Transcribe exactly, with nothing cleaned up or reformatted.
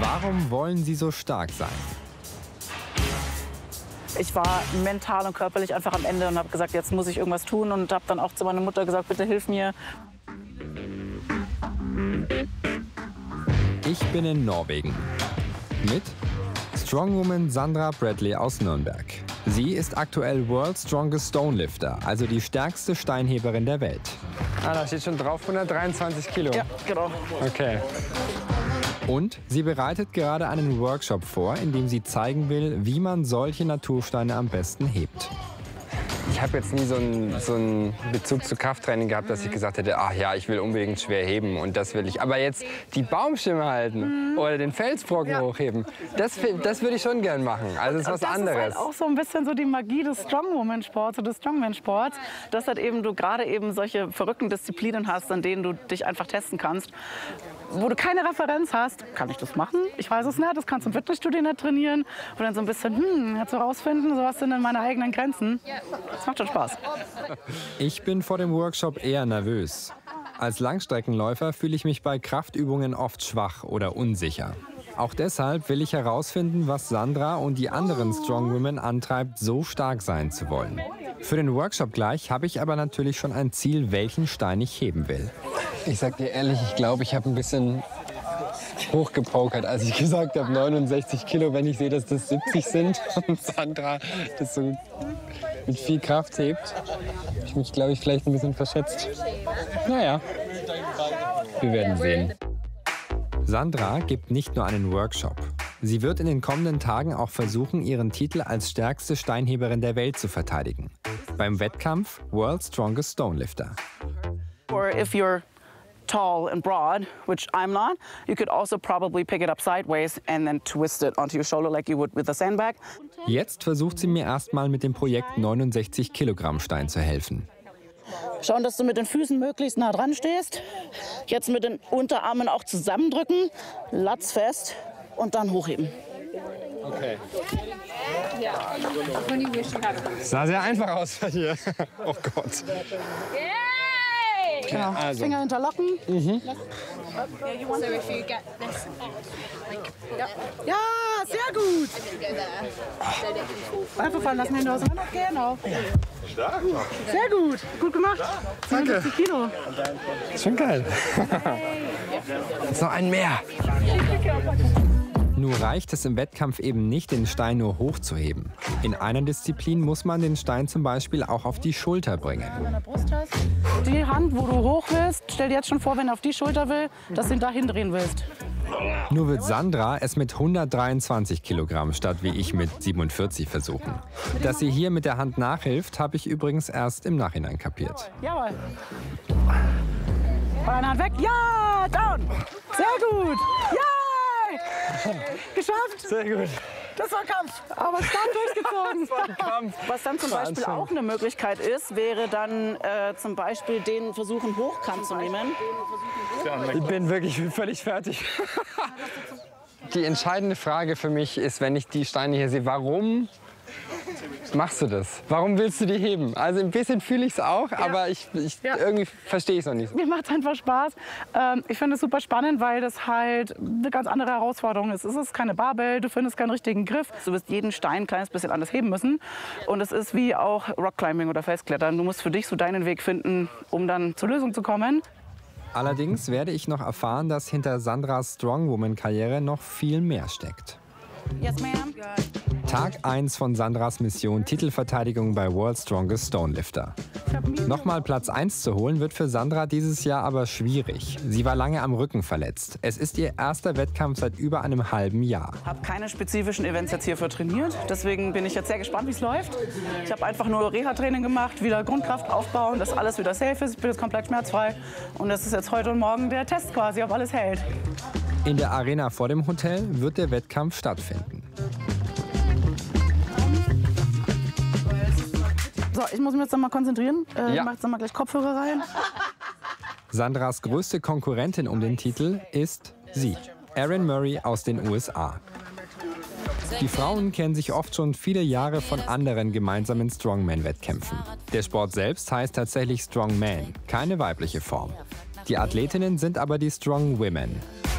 Warum wollen Sie so stark sein? Ich war mental und körperlich einfach am Ende und habe gesagt, jetzt muss ich irgendwas tun und habe dann auch zu meiner Mutter gesagt, bitte hilf mir. Ich bin in Norwegen mit Strongwoman Sandra Bradley aus Nürnberg. Sie ist aktuell World's Strongest Stonelifter, also die stärkste Steinheberin der Welt. Ah, da steht schon drauf, hundertdreiundzwanzig Kilo. Ja, genau. Okay. Und sie bereitet gerade einen Workshop vor, in dem sie zeigen will, wie man solche Natursteine am besten hebt. Ich habe jetzt nie so einen, so einen Bezug zu Krafttraining gehabt, dass ich gesagt hätte, ach ja, ich will unbedingt schwer heben und das will ich. Aber jetzt die Baumstämme halten mhm. oder den Felsbrocken ja. hochheben, das, das würde ich schon gern machen. Also das ist was das anderes. Das ist halt auch so ein bisschen so die Magie des Strongwoman-Sports oder des Strongman-Sports, dass halt eben du gerade eben solche verrückten Disziplinen hast, an denen du dich einfach testen kannst. Wo du keine Referenz hast, kann ich das machen? Ich weiß es nicht, das kannst du im Fitnessstudio nicht trainieren. Und dann so ein bisschen, hm, jetzt so rausfinden, so was sind denn meine eigenen Grenzen. Das macht schon Spaß. Ich bin vor dem Workshop eher nervös. Als Langstreckenläufer fühle ich mich bei Kraftübungen oft schwach oder unsicher. Auch deshalb will ich herausfinden, was Sandra und die anderen Strongwomen antreibt, so stark sein zu wollen. Für den Workshop gleich habe ich aber natürlich schon ein Ziel, welchen Stein ich heben will. Ich sag dir ehrlich, ich glaube, ich habe ein bisschen hochgepokert, als ich gesagt habe neunundsechzig Kilo, wenn ich sehe, dass das siebzig sind und Sandra das so mit viel Kraft hebt. Ich mich, glaube ich, vielleicht ein bisschen verschätzt. Naja, wir werden sehen. Sandra gibt nicht nur einen Workshop. Sie wird in den kommenden Tagen auch versuchen, ihren Titel als stärkste Steinheberin der Welt zu verteidigen. Beim Wettkampf World's Strongest Stonelifter. Or if you're tall and broad, which I'm not, you could also probably pick it up sideways and then twist it onto your shoulder like you would with a sandbag. Jetzt versucht sie mir erstmal mit dem Projekt neunundsechzig Kilogramm Stein zu helfen. Schauen, dass du mit den Füßen möglichst nah dran stehst. Jetzt mit den Unterarmen auch zusammendrücken, Latz fest und dann hochheben. Okay. Sah sehr einfach aus bei dir. Oh Gott. Genau. Also. Finger hinterlocken. Mhm. Ja, sehr gut. Einfach fallen lassen, Hände auseinander. Genau. Sehr gut. Gut gemacht. zweiundsiebzig Kilo. Schon geil. So ein Mehr. Nur reicht es im Wettkampf eben nicht, den Stein nur hochzuheben. In einer Disziplin muss man den Stein zum Beispiel auch auf die Schulter bringen. Die Hand, wo du hoch willst, stell dir jetzt schon vor, wenn du auf die Schulter will, dass du ihn da hindrehen willst. Nur wird Sandra es mit hundertdreiundzwanzig Kilogramm statt wie ich mit siebenundvierzig versuchen. Dass sie hier mit der Hand nachhilft, habe ich übrigens erst im Nachhinein kapiert. Jawohl. Eine Hand weg. Ja, down. Sehr gut. Ja. Geschafft! Sehr gut. Das war Kampf, aber stark durchgezogen. Das war ein Kampf. Was dann zum Beispiel auch eine Möglichkeit ist, wäre dann äh, zum Beispiel den versuchen, Hochkant zu nehmen. Ich bin wirklich völlig fertig. Die entscheidende Frage für mich ist, wenn ich die Steine hier sehe, warum machst du das? Warum willst du die heben? Also ein bisschen fühle ich es auch, ja. aber ich, ich ja. irgendwie verstehe ich es noch nicht. Mir macht es einfach Spaß. Ähm, ich finde es super spannend, weil das halt eine ganz andere Herausforderung ist. Es ist keine Barbell, du findest keinen richtigen Griff. Du wirst jeden Stein ein kleines bisschen anders heben müssen. Und es ist wie auch Rockclimbing oder Felsklettern. Du musst für dich so deinen Weg finden, um dann zur Lösung zu kommen. Allerdings werde ich noch erfahren, dass hinter Sandras Strongwoman-Karriere noch viel mehr steckt. Yes, ma'am. Tag eins von Sandras Mission Titelverteidigung bei World's Strongest Stonelifter. Nochmal Platz eins zu holen wird für Sandra dieses Jahr aber schwierig. Sie war lange am Rücken verletzt. Es ist ihr erster Wettkampf seit über einem halben Jahr. Ich habe keine spezifischen Events jetzt hierfür trainiert. Deswegen bin ich jetzt sehr gespannt, wie es läuft. Ich habe einfach nur Reha-Training gemacht, wieder Grundkraft aufbauen, dass alles wieder safe ist. Ich bin jetzt komplett schmerzfrei. Und das ist jetzt heute und morgen der Test quasi, ob alles hält. In der Arena vor dem Hotel wird der Wettkampf stattfinden. So, ich muss mich jetzt noch mal konzentrieren. Äh, ja. Ich mache jetzt noch mal gleich Kopfhörer rein. Sandras größte Konkurrentin um den Titel ist sie, Erin Murray aus den U S A. Die Frauen kennen sich oft schon viele Jahre von anderen gemeinsamen Strongman-Wettkämpfen. Der Sport selbst heißt tatsächlich Strongman, keine weibliche Form. Die Athletinnen sind aber die Strong Women.